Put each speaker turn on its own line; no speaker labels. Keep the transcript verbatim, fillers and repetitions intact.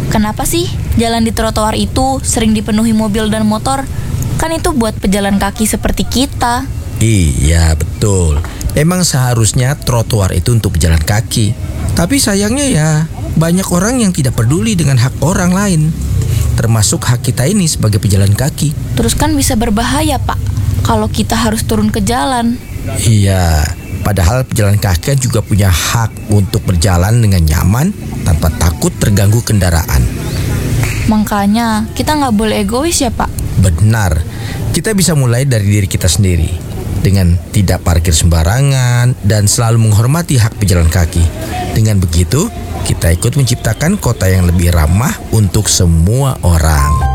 Kenapa sih jalan di trotoar itu sering dipenuhi mobil dan motor? Kan itu buat pejalan kaki seperti kita.
Iya, betul. Emang seharusnya trotoar itu untuk pejalan kaki. Tapi sayangnya ya, banyak orang yang tidak peduli dengan hak orang lain, termasuk hak kita ini sebagai pejalan kaki.
Terus kan bisa berbahaya, Pak, kalau kita harus turun ke jalan.
Iya, padahal pejalan kaki juga punya hak untuk berjalan dengan nyaman tanpa takut terganggu kendaraan.
Makanya kita nggak boleh egois ya, Pak.
Benar, kita bisa mulai dari diri kita sendiri dengan tidak parkir sembarangan dan selalu menghormati hak pejalan kaki. Dengan begitu, kita ikut menciptakan kota yang lebih ramah untuk semua orang.